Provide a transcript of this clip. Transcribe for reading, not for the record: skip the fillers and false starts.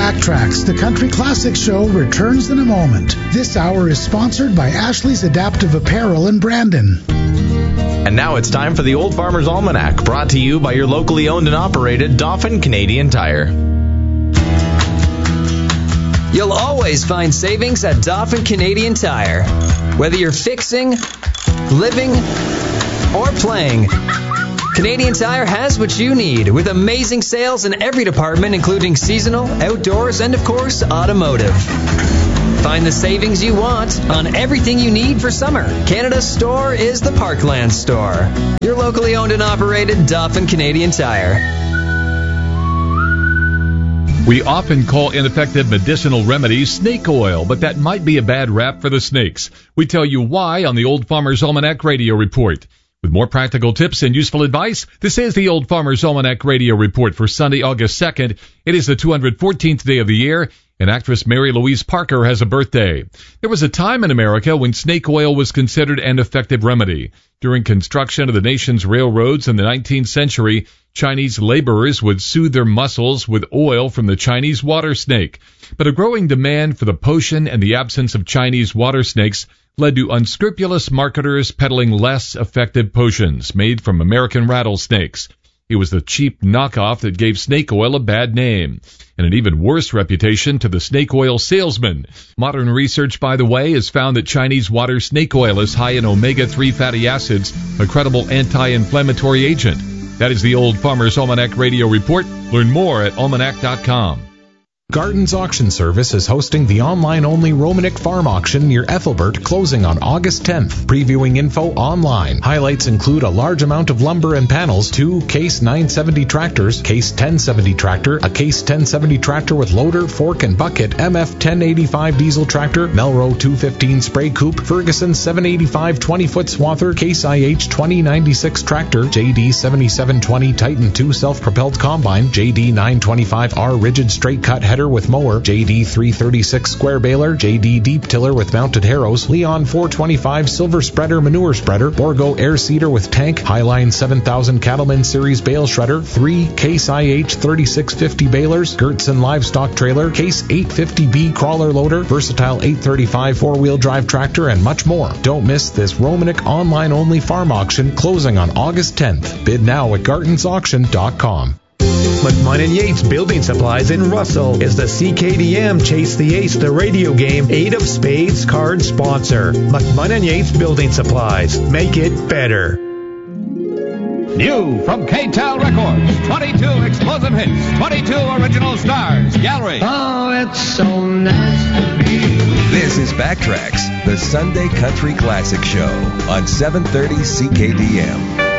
Backtracks, the Country Classic Show, returns in a moment. This hour is sponsored by Ashley's Adaptive Apparel in Brandon. And now it's time for the Old Farmer's Almanac, brought to you by your locally owned and operated Dauphin Canadian Tire. You'll always find savings at Dauphin Canadian Tire. Whether you're fixing, living, or playing, Canadian Tire has what you need, with amazing sales in every department, including seasonal, outdoors, and of course, automotive. Find the savings you want on everything you need for summer. Canada's store is the Parkland store. Your locally owned and operated Dauphin Canadian Tire. We often call ineffective medicinal remedies snake oil, but that might be a bad rap for the snakes. We tell you why on the Old Farmer's Almanac Radio Report. With more practical tips and useful advice, this is the Old Farmer's Almanac Radio Report for Sunday, August 2nd. It is the 214th day of the year, and actress Mary Louise Parker has a birthday. There was a time in America when snake oil was considered an effective remedy. During construction of the nation's railroads in the 19th century, Chinese laborers would soothe their muscles with oil from the Chinese water snake. But a growing demand for the potion and the absence of Chinese water snakes led to unscrupulous marketers peddling less effective potions made from American rattlesnakes. It was the cheap knockoff that gave snake oil a bad name, and an even worse reputation to the snake oil salesman. Modern research, by the way, has found that Chinese water snake oil is high in omega-3 fatty acids, a credible anti-inflammatory agent. That is the Old Farmer's Almanac Radio Report. Learn more at almanac.com. Garden's Auction Service is hosting the online-only Romanik Farm Auction near Ethelbert, closing on August 10th. Previewing info online. Highlights include a large amount of lumber and panels, 2 Case 970 tractors, Case 1070 tractor, a Case 1070 tractor with loader, fork, and bucket, MF 1085 diesel tractor, Melro 215 spray coupe, Ferguson 785 20-foot swather, Case IH 2096 tractor, JD 7720 Titan 2 self-propelled combine, JD 925R rigid straight cut header with mower, JD 336 square baler, JD deep tiller with mounted harrows, Leon 425 silver spreader manure spreader, Borgo air seeder with tank, Highline 7000 Cattleman series bale shredder, 3 Case IH 3650 balers, Gertson livestock trailer, Case 850B crawler loader, versatile 835 four-wheel drive tractor, and much more. Don't miss this Romanik online-only farm auction closing on August 10th. Bid now at gartensauction.com. McMahon & Yates Building Supplies in Russell is the CKDM Chase the Ace, the radio game 8 of Spades card sponsor. McMahon & Yates Building Supplies. Make it better. New from K-Tel Records, 22 explosive hits, 22 original stars, Gallery. Oh, it's so nice to be. This is Backtracks, the Sunday Country Classic Show on 730 CKDM.